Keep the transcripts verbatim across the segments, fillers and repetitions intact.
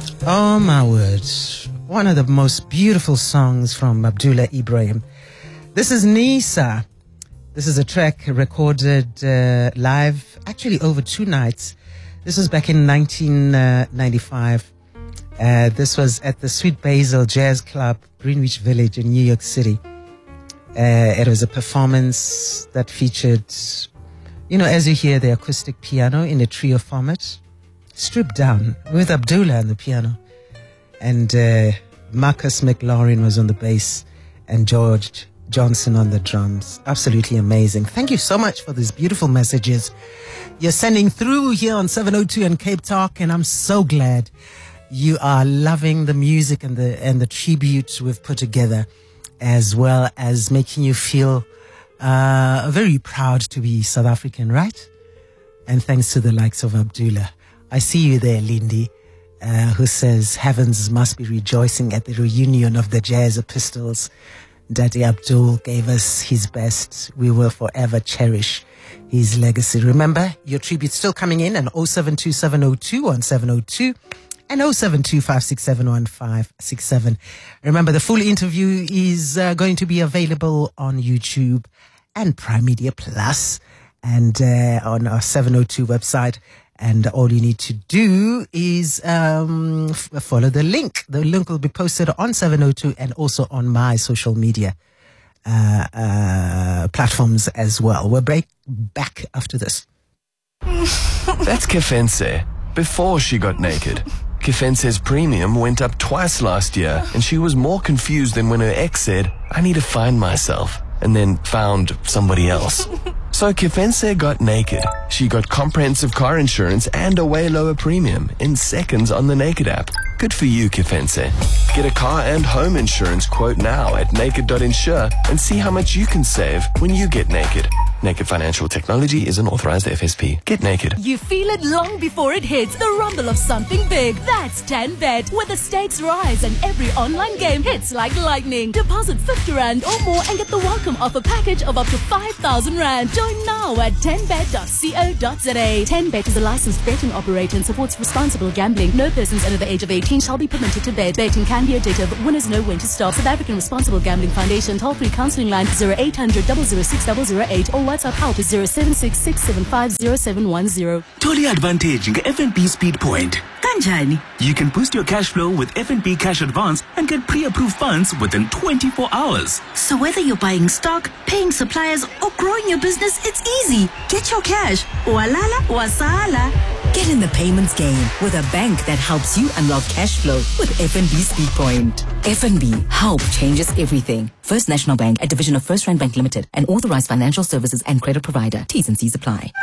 Oh my word. One of the most beautiful songs from Abdullah Ibrahim. This is Nisa. This is a track recorded uh, live, actually over two nights. This was back in nineteen ninety-five. Uh, this was at the Sweet Basil Jazz Club, Greenwich Village in New York City. Uh, it was a performance that featured, you know, as you hear, the acoustic piano in a trio format, stripped down, with Abdullah on the piano. And uh, Marcus McLaurin was on the bass and George Johnson on the drums. Absolutely amazing. Thank you so much for these beautiful messages you're sending through here on seven oh two and Cape Talk, and I'm so glad you are loving the music and the and the tribute we've put together, as well as making you feel uh, very proud to be South African, right? And thanks to the likes of Abdullah. I see you there, Lindy, uh, who says, heavens must be rejoicing at the reunion of the Jazz Epistles. Daddy Abdul gave us his best. We will forever cherish his legacy. Remember, your tribute's still coming in on oh seven two seven oh two on seven oh two and oh seven two five six seven one five six seven. Remember, the full interview is uh, going to be available on YouTube and Prime Media Plus and uh, on our seven oh two website. And all you need to do is um, f- follow the link. The link will be posted on seven oh two and also on my social media uh, uh, platforms as well. We'll break back after this. That's Kefense, before she got naked. Kefense's premium went up twice last year, and she was more confused than when her ex said, I need to find myself, and then found somebody else. So Kefense got naked. She got comprehensive car insurance and a way lower premium in seconds on the Naked app. Good for you, Kefense. Get a car and home insurance quote now at naked dot insure and see how much you can save when you get naked. Naked Financial Technology is an authorized F S P. Get naked. You feel it long before it hits. The rumble of something big. That's ten bet, where the stakes rise and every online game hits like lightning. Deposit fifty rand or more and get the welcome offer package of up to five thousand rand. Join now at ten bet dot co dot za. ten bet is a licensed betting operator and supports responsible gambling. No persons under the age of eighteen shall be permitted to bet. Betting can be addictive. Winners know when to stop. South African Responsible Gambling Foundation. Toll-free counseling line zero eight hundred, double oh six, double oh eight or WhatsApp help is zero seven six, six seven five, zero seven one zero. Totally advantage in F N B Speed Point. Kanjani? You can boost your cash flow with F N B Cash Advance and get pre-approved funds within twenty-four hours. So whether you're buying stock, paying suppliers, or growing your business, it's easy. Get your cash. Walala, wasala. Get in the payments game with a bank that helps you unlock cash flow with F N B Speed Point. F N B, help changes everything. First National Bank, a division of First Rand Bank Limited, an authorized financial services and credit provider. T's and C's apply.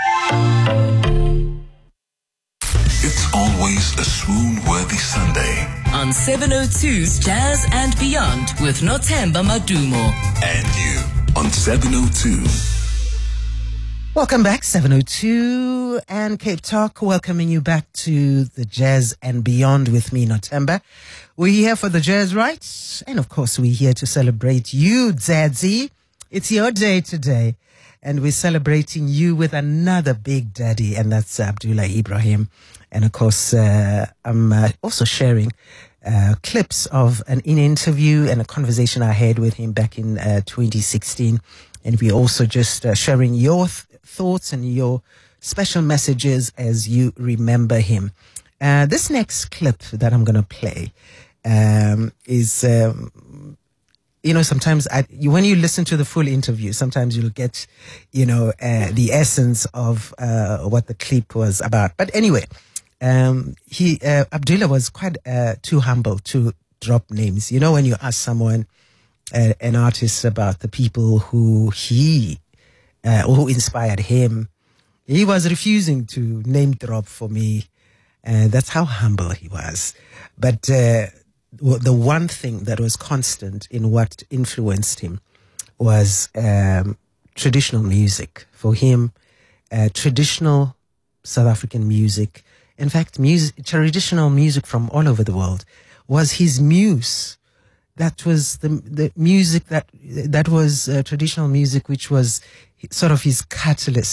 It's always a swoon-worthy Sunday. On seven oh two's Jazz and Beyond with Nothemba Madumo. And you on seven oh two. Welcome back, seven oh two and Cape Talk, welcoming you back to the Jazz and Beyond with me, Nothemba. We're here for the jazz rights, and of course we're here to celebrate you, Zadzi. It's your day today, and we're celebrating you with another big daddy, and that's Abdullah Ibrahim. And of course, uh, I'm uh, also sharing uh, clips of an in interview and a conversation I had with him back in uh, twenty sixteen. And we're also just uh, sharing your th- thoughts and your special messages as you remember him. Uh, this next clip that I'm going to play um, is, um, you know, sometimes I, you, when you listen to the full interview, sometimes you'll get, you know, uh, the essence of uh, what the clip was about. But anyway, um, he uh, Abdullah was quite uh, too humble to drop names. You know, when you ask someone, uh, an artist, about the people who he uh, or who inspired him, he was refusing to name drop for me. Uh, that's how humble he was. But uh, the one thing that was constant in what influenced him was um, traditional music. For him, uh, traditional South African music, in fact, music, traditional music from all over the world, was his muse. That was the the music that that was uh, traditional music, which was sort of his catalyst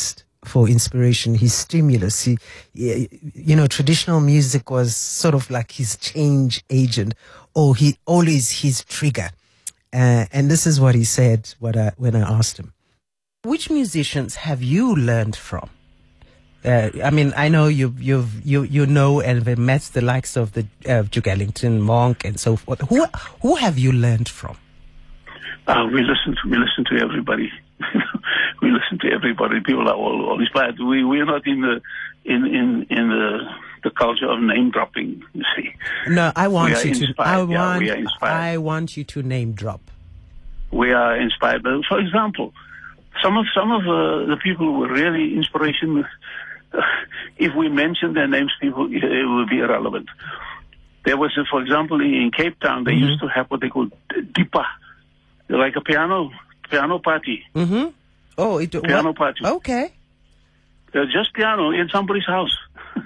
for inspiration, his stimulus. He, you know, traditional music was sort of like his change agent, or he always his trigger. Uh, and this is what he said what I, when I asked him. Which musicians have you learned from? Uh, I mean, I know you you've you you know and have met the likes of the uh, Duke Ellington, Monk, and so forth. Who who have you learned from? Uh, we listen to we listen to everybody. We listen to everybody. People are all, all inspired. We we are not in the in in in the the culture of name dropping. You see. No, I want we you to. I want. Yeah, we are inspired. I want you to name drop. We are inspired. For example, some of some of uh, the people who were really inspiration. Uh, if we mention their names, people it will be irrelevant. There was, uh, for example, in Cape Town, they mm-hmm. used to have what they call dipa, like a piano piano party. Mm-hmm. Oh, it piano what? party. Okay. Uh, just piano in somebody's house.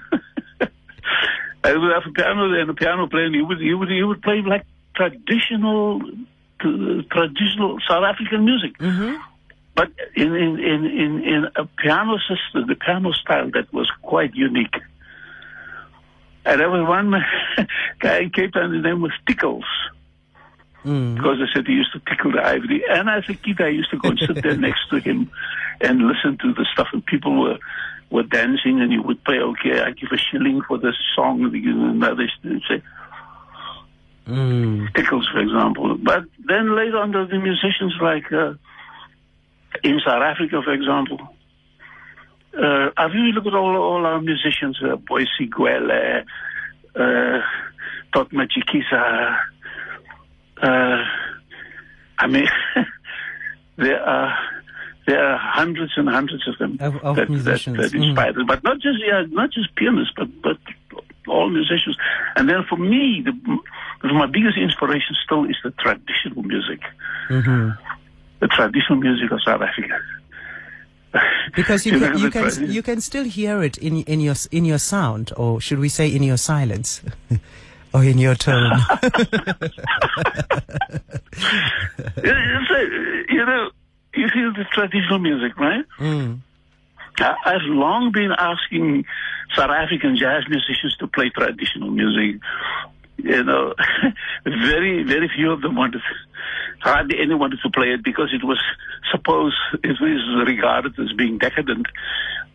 I would have a piano and a piano player. And he would he would he would play like traditional uh, traditional South African music. Mm-hmm. But in, in, in, in, in a piano system, the piano style that was quite unique. And there was one guy in Cape Town, his name was Tickles. Mm. Because they said he used to tickle the ivory. And as a kid, I used to go and sit there next to him and listen to the stuff. And people were, were dancing, and he would play, okay, I give a shilling for this song. And another say, mm. Tickles, for example. But then later on, there were the musicians like... Uh, in South Africa, for example, uh, have you looked at all, all our musicians, uh, Boyce Gwele, uh, Tot Machikisa, uh, I mean, there are there are hundreds and hundreds of them of, of that, musicians. that, that inspired mm. us. But not just yeah, not just pianists, but but all musicians. And then for me, the, my biggest inspiration still is the traditional music. Mm-hmm. The traditional music of South Africa, because you can, you can you can still hear it in in your in your sound, or should we say in your silence, or in your tone. You know, you hear the traditional music, right? Mm. I, I've long been asking South African jazz musicians to play traditional music. You know, very very few of them wanted. Hardly anyone wanted to play it because it was supposed, it was regarded as being decadent.